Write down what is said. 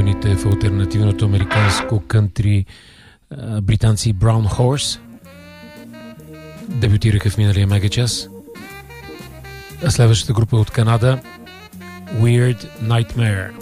влюбените в алтернативното американско кънтри британци Brown Horse. Дебютираха в миналия мегачас. А следващата група от Канада Weird Nightmare.